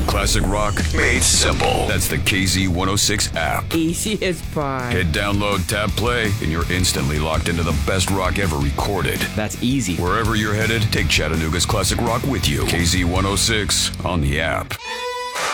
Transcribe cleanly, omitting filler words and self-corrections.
classic rock made simple. That's the KZ106 app. Easy as pie. Hit download, tap play, and you're instantly locked into the best rock ever recorded. That's easy. Wherever you're headed, take Chattanooga's classic rock with you. KZ106 on the app.